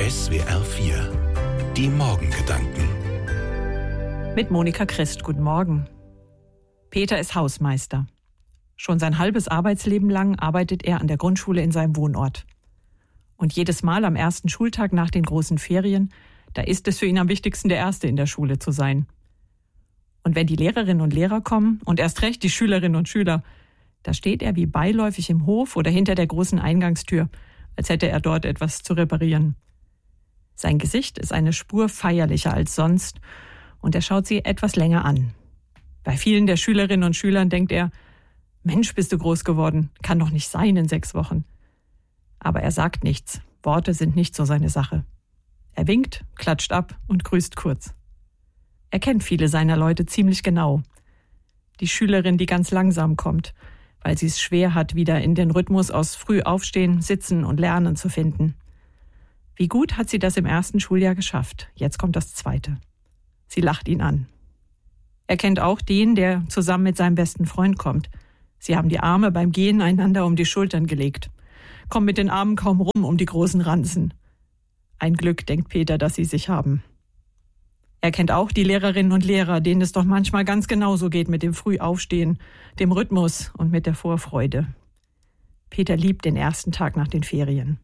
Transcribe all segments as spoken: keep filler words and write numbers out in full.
S W R vier. Die Morgengedanken. Mit Monika Christ, guten Morgen. Peter ist Hausmeister. Schon sein halbes Arbeitsleben lang arbeitet er an der Grundschule in seinem Wohnort. Und jedes Mal am ersten Schultag nach den großen Ferien, da ist es für ihn am wichtigsten, der Erste in der Schule zu sein. Und wenn die Lehrerinnen und Lehrer kommen und erst recht die Schülerinnen und Schüler, da steht er wie beiläufig im Hof oder hinter der großen Eingangstür, als hätte er dort etwas zu reparieren. Sein Gesicht ist eine Spur feierlicher als sonst und er schaut sie etwas länger an. Bei vielen der Schülerinnen und Schülern denkt er, Mensch, bist du groß geworden, kann doch nicht sein in sechs Wochen. Aber er sagt nichts, Worte sind nicht so seine Sache. Er winkt, klatscht ab und grüßt kurz. Er kennt viele seiner Leute ziemlich genau. Die Schülerin, die ganz langsam kommt, weil sie es schwer hat, wieder in den Rhythmus aus früh aufstehen, sitzen und lernen zu finden. Wie gut hat sie das im ersten Schuljahr geschafft. Jetzt kommt das zweite. Sie lacht ihn an. Er kennt auch den, der zusammen mit seinem besten Freund kommt. Sie haben die Arme beim Gehen einander um die Schultern gelegt. Kommen mit den Armen kaum rum um die großen Ranzen. Ein Glück, denkt Peter, dass sie sich haben. Er kennt auch die Lehrerinnen und Lehrer, denen es doch manchmal ganz genauso geht mit dem Frühaufstehen, dem Rhythmus und mit der Vorfreude. Peter liebt den ersten Tag nach den Ferien.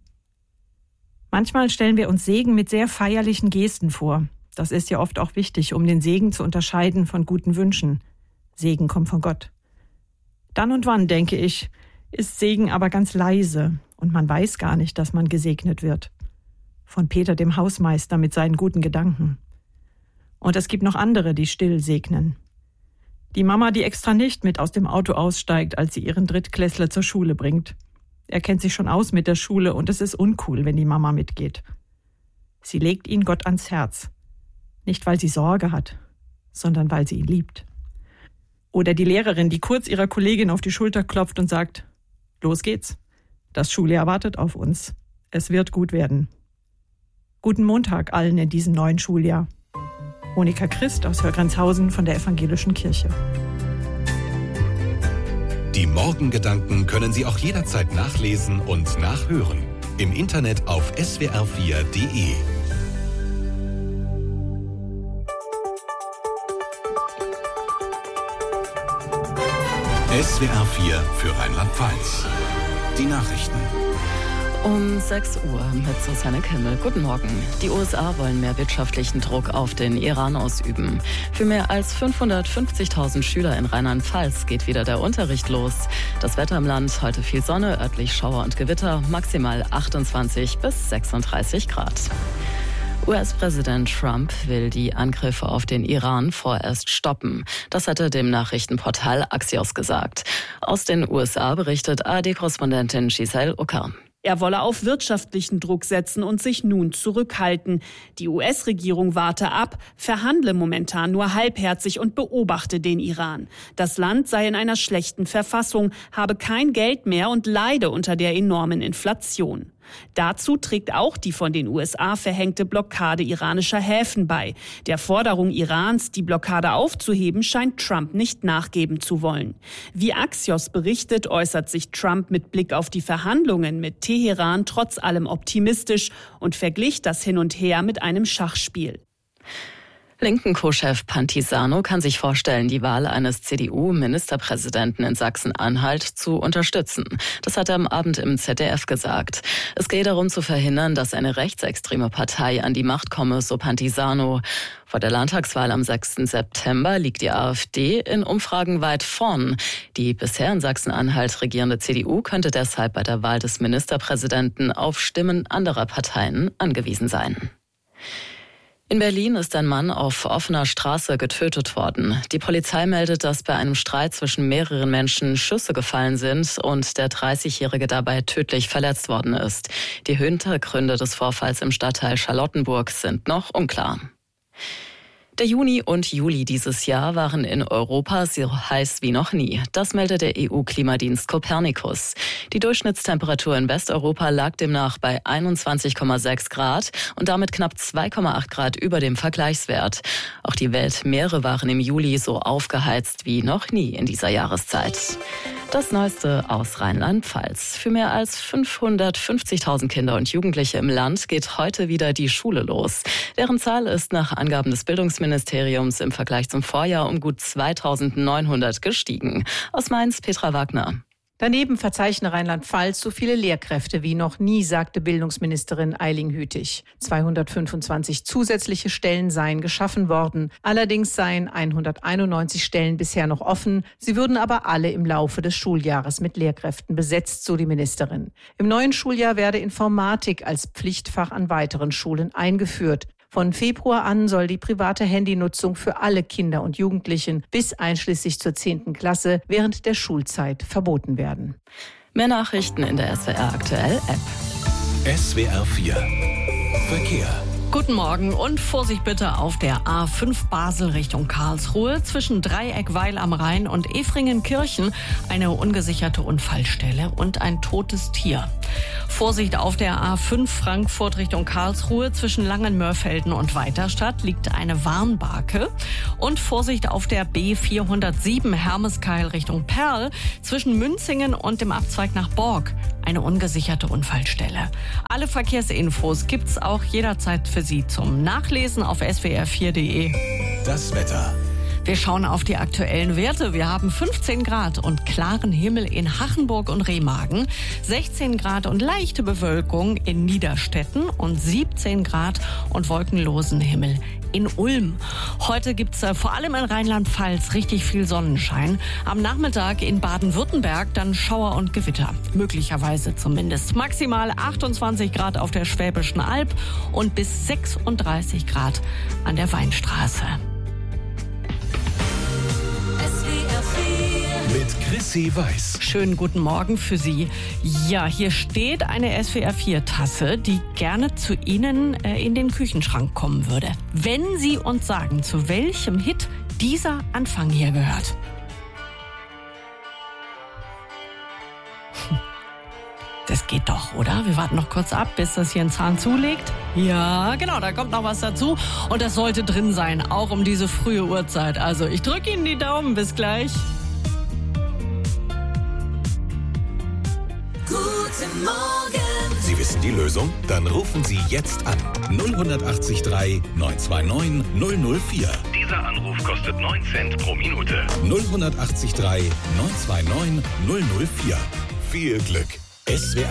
Manchmal stellen wir uns Segen mit sehr feierlichen Gesten vor. Das ist ja oft auch wichtig, um den Segen zu unterscheiden von guten Wünschen. Segen kommt von Gott. Dann und wann, denke ich, ist Segen aber ganz leise und man weiß gar nicht, dass man gesegnet wird. Von Peter dem Hausmeister mit seinen guten Gedanken. Und es gibt noch andere, die still segnen. Die Mama, die extra nicht mit aus dem Auto aussteigt, als sie ihren Drittklässler zur Schule bringt. Er kennt sich schon aus mit der Schule und es ist uncool, wenn die Mama mitgeht. Sie legt ihn Gott ans Herz. Nicht, weil sie Sorge hat, sondern weil sie ihn liebt. Oder die Lehrerin, die kurz ihrer Kollegin auf die Schulter klopft und sagt, los geht's. Das Schuljahr wartet auf uns. Es wird gut werden. Guten Montag allen in diesem neuen Schuljahr. Monika Christ aus Hörgrenzhausen von der Evangelischen Kirche. Die Morgengedanken können Sie auch jederzeit nachlesen und nachhören. Im Internet auf S W R vier Punkt de. S W R vier für Rheinland-Pfalz. Die Nachrichten. Um sechs Uhr mit Susanne Kimmel. Guten Morgen. Die U S A wollen mehr wirtschaftlichen Druck auf den Iran ausüben. Für mehr als fünfhundertfünfzigtausend Schüler in Rheinland-Pfalz geht wieder der Unterricht los. Das Wetter im Land, heute viel Sonne, örtlich Schauer und Gewitter, maximal achtundzwanzig bis sechsunddreißig Grad. U S-Präsident Trump will die Angriffe auf den Iran vorerst stoppen. Das hat er dem Nachrichtenportal Axios gesagt. Aus den U S A berichtet A R D-Korrespondentin Giselle Ucker. Er wolle auf wirtschaftlichen Druck setzen und sich nun zurückhalten. Die U S-Regierung warte ab, verhandle momentan nur halbherzig und beobachte den Iran. Das Land sei in einer schlechten Verfassung, habe kein Geld mehr und leide unter der enormen Inflation. Dazu trägt auch die von den U S A verhängte Blockade iranischer Häfen bei. Der Forderung Irans, die Blockade aufzuheben, scheint Trump nicht nachgeben zu wollen. Wie Axios berichtet, äußert sich Trump mit Blick auf die Verhandlungen mit Teheran trotz allem optimistisch und verglich das Hin und Her mit einem Schachspiel. Linken Co-Chef Pantisano kann sich vorstellen, die Wahl eines C D U-Ministerpräsidenten in Sachsen-Anhalt zu unterstützen. Das hat er am Abend im Z D F gesagt. Es gehe darum zu verhindern, dass eine rechtsextreme Partei an die Macht komme, so Pantisano. Vor der Landtagswahl am sechsten September liegt die AfD in Umfragen weit vorn. Die bisher in Sachsen-Anhalt regierende C D U könnte deshalb bei der Wahl des Ministerpräsidenten auf Stimmen anderer Parteien angewiesen sein. In Berlin ist ein Mann auf offener Straße getötet worden. Die Polizei meldet, dass bei einem Streit zwischen mehreren Menschen Schüsse gefallen sind und der dreißigjährige dabei tödlich verletzt worden ist. Die Hintergründe des Vorfalls im Stadtteil Charlottenburg sind noch unklar. Der Juni und Juli dieses Jahr waren in Europa so heiß wie noch nie. Das meldet der E U-Klimadienst Copernicus. Die Durchschnittstemperatur in Westeuropa lag demnach bei einundzwanzig Komma sechs Grad und damit knapp zwei Komma acht Grad über dem Vergleichswert. Auch die Weltmeere waren im Juli so aufgeheizt wie noch nie in dieser Jahreszeit. Das Neueste aus Rheinland-Pfalz. Für mehr als fünfhundertfünfzigtausend Kinder und Jugendliche im Land geht heute wieder die Schule los. Deren Zahl ist nach Angaben des Bildungsministeriums im Vergleich zum Vorjahr um gut zweitausendneunhundert gestiegen. Aus Mainz, Petra Wagner. Daneben verzeichne Rheinland-Pfalz so viele Lehrkräfte wie noch nie, sagte Bildungsministerin Eiling-Hütig. zweihundertfünfundzwanzig zusätzliche Stellen seien geschaffen worden. Allerdings seien hunderteinundneunzig Stellen bisher noch offen. Sie würden aber alle im Laufe des Schuljahres mit Lehrkräften besetzt, so die Ministerin. Im neuen Schuljahr werde Informatik als Pflichtfach an weiteren Schulen eingeführt. Von Februar an soll die private Handynutzung für alle Kinder und Jugendlichen bis einschließlich zur zehnten Klasse während der Schulzeit verboten werden. Mehr Nachrichten in der S W R Aktuell App. S W R vier Verkehr. Guten Morgen und Vorsicht bitte auf der A fünf Basel Richtung Karlsruhe zwischen Dreieck-Weil am Rhein und Efringen-Kirchen eine ungesicherte Unfallstelle und ein totes Tier. Vorsicht auf der A fünf Frankfurt Richtung Karlsruhe zwischen Langenmörfelden und Weiterstadt liegt eine Warnbarke und Vorsicht auf der B vierhundertsieben Hermeskeil Richtung Perl zwischen Münzingen und dem Abzweig nach Borg eine ungesicherte Unfallstelle. Alle Verkehrsinfos gibt's auch jederzeit für Sie zum Nachlesen auf S W R vier Punkt de. Das Wetter. Wir schauen auf die aktuellen Werte. Wir haben fünfzehn Grad und klaren Himmel in Hachenburg und Remagen, sechzehn Grad und leichte Bewölkung in Niederstetten und siebzehn Grad und wolkenlosen Himmel in Ulm. Heute gibt's äh, vor allem in Rheinland-Pfalz richtig viel Sonnenschein. Am Nachmittag in Baden-Württemberg dann Schauer und Gewitter. Möglicherweise zumindest. Maximal achtundzwanzig Grad auf der Schwäbischen Alb und bis sechsunddreißig Grad an der Weinstraße. Mit Chrissy Weiß. Schönen guten Morgen für Sie. Ja, hier steht eine S W R vier Tasse, die gerne zu Ihnen äh, in den Küchenschrank kommen würde. Wenn Sie uns sagen, zu welchem Hit dieser Anfang hier gehört. Das geht doch, oder? Wir warten noch kurz ab, bis das hier einen Zahn zulegt. Ja, genau, da kommt noch was dazu. Und das sollte drin sein, auch um diese frühe Uhrzeit. Also ich drücke Ihnen die Daumen, bis gleich. Guten Morgen! Sie wissen die Lösung? Dann rufen Sie jetzt an. null acht drei neun zwei neun null null vier. Dieser Anruf kostet neun Cent pro Minute. null acht drei neun zwei neun null null vier. Viel Glück. S W R